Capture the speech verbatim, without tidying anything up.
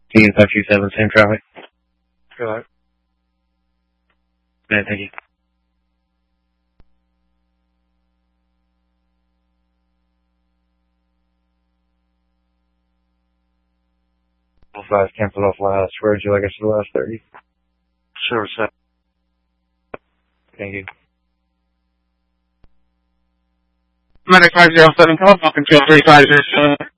T five two seven, same traffic. Good luck. Yeah, thank you. five canceled off last. Where would you like us to the last thirty? Sure, sir. Thank you. Medic five zero seven, telephone control three five zero seven.